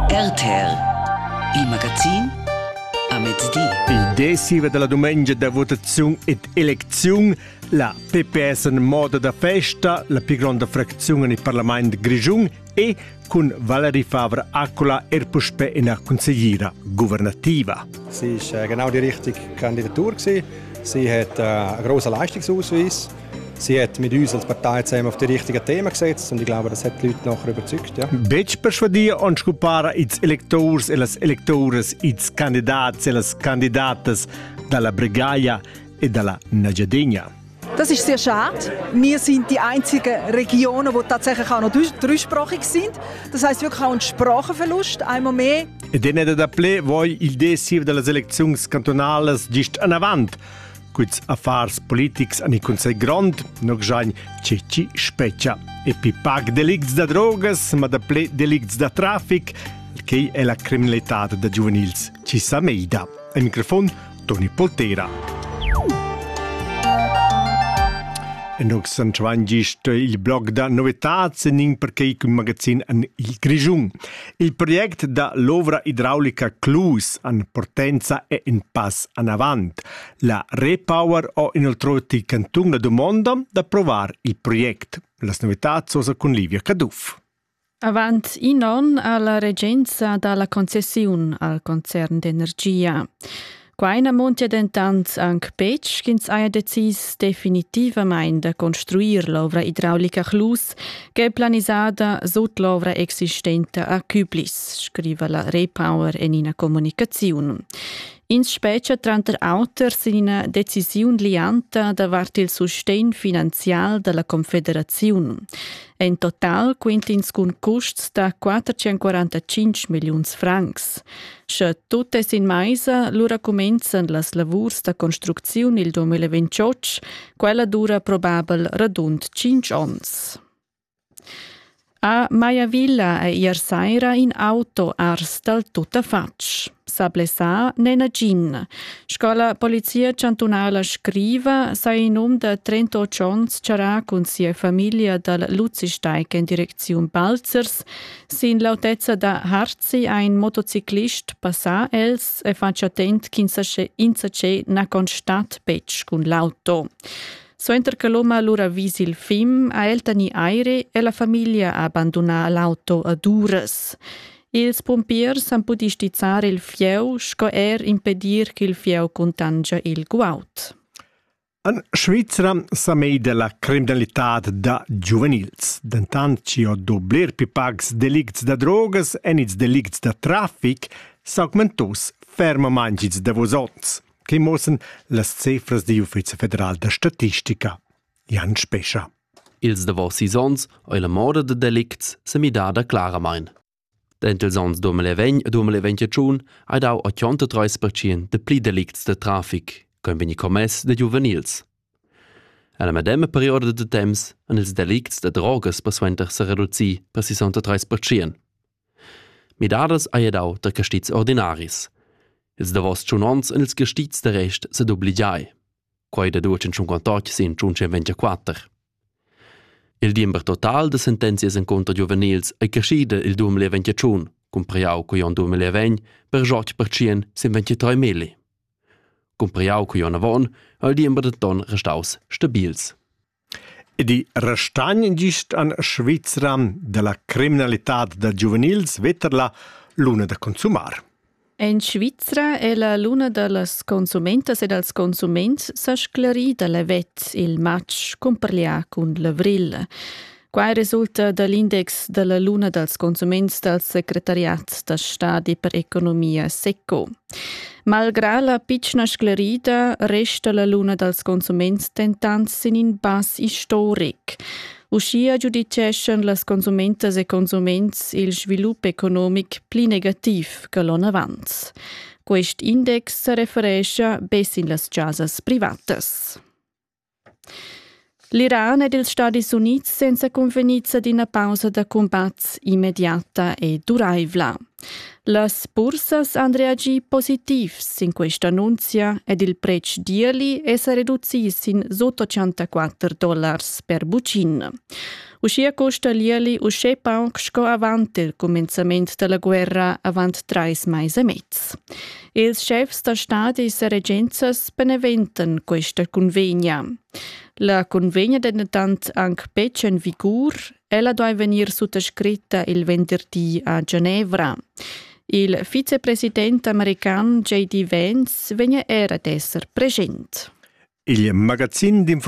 RTR, il magazin a mezzodì. Il decimo della domenica da votazione ed elezione, la PPS in modo da festa, la più grande frazione nel Parlamento Grigiun e con Valerie Favre Accola Erpuspe in una consigliera governativa. Sie war genau die richtige Kandidatur. Sie hat einen grossen Leistungsausweis. Sie hat mit uns als Partei zusammen auf die richtigen Themen gesetzt und ich glaube, das hat die Leute nachher überzeugt. Ja. Bec persuadir und scopare its electors e las electores, its candidats e las candidatas dalla Bregaia e dalla Najadenia. Das ist sehr schade. Wir sind die einzigen Regionen, die tatsächlich auch noch dreisprachig sind. Das heisst wirklich auch ein Sprachenverlust, einmal mehr. E denne da ple voi il decimo delle elezioni cantonales gist an avant. Quits affars politics an i Consell Grand, nog jain ceci speccia. E pi pag delicts da drogas, ma da ple delicts da traffic, che è la criminalità da giovanils ci sa meida. Al microfono Toni Poltera. E nog san gist il blog da novetats nin perché il magazin an il Grigiun. Il progetto da l'ovra idraulica Clus an Portenza è in pass an avant. La Repower ha inoltre il cantun la domanda da provare il progetto. Las novetats sono con Livia Caduff. Avant in on alla reggenza dalla concessione al concern d'energia. Quaina montia dentant anche Pech, ch'ins aia decis definitivamente construir l'ovra idraulica Clus, che è planisada sotto l'ovra esistente a Küblis, scrive la Repower in una comunicazione. In specie tranter auters in una decisione lianta davart il sustain finanzial della Confederazione. In total quintins cun costs da 445 milions francs. Se tutte in maisa, lura comenzen las lavurs da construzione il 2028, quella dura probabel radund 5 ons. A Maiavilla e Iersaira in auto ars dal tutta fatsch. Sablesa nena gin. Scola polizia cantonala scriva sai in da 38 ans c'era con sia famiglia dal Luzisteig in direzione Balzers, sin lautezza da Harzi ein motociclist passa els e faccia tent insace na constat pech con l'auto. So intercaloma lura visil film a eltani aire e la famiglia abbandona l'auto a Dures. Ils pompiers han pudi stizzare il fieu, sco impedir che il fieu contangia il guaut. In Svizzera s'ameida la criminalità da giovanils. Dentant ci ho dobler pipags delicts da drogas e nits delicts da traffic, s'augmentos fermamangits da vosons. Che mossen las cifras di Ufficio Federal da Statistica. Jan Spescha. Ils davos sisons o la moda de delicts se mi dada claramain. Dentel sons 2020 hai dau 83% de pli delicts de traffic, con veni commess de juvenils. Alla medema perioda de temps, an ils delicts de drogas persuenter se reduzi per 63%. Mi dadas hai dau de castiz ordinaris. Ils davos ciunons en ils castiz de rest se dubligiai. Quai de 258 sin 224. Il dimber total de sentenzias en contra juvenils è crescida il 2021, compriau cuion 2020 per 8% sin 23.000. Compriau cuion avon, il dimber de ton restaus stabils. E di restagn gist an Svizzera della criminalità da juvenils veterla l'una da consumar. In Svizzera è la luna delles consumentas e dels consuments sa sclarida levet il match comparlia con l'avril. Quai risulta dall'index della luna dels consuments del Secretariat da Stadi per Economia SECO. Malgrà la piccina sclarida, resta la luna dels consuments tentant sin in bas historic. Uscia giudicescen las consumentas e consuments il svilup economic pli negativ che l'on avanz. Quest index se referesce bes in las casas privatas. L'Iran ed ils Stati Units senza convenizza di una pausa da combats immediata e duraivla. Las bursas han reagi positivs in questa annunzia ed il prezzo dieli è riduzis in $84 per bucin. Uscia costa lieli usce paucsco avant il començament della guerra avant 3 mais e mezz. Els chefs da stadis e regenzas beneventen questa convegna. La convegna dentant anche pec in vigur, ella doi venir sottoscritta il venerdì a Ginevra. Il vicepresident american J.D. Vance vegna era d'esser present. Il magazin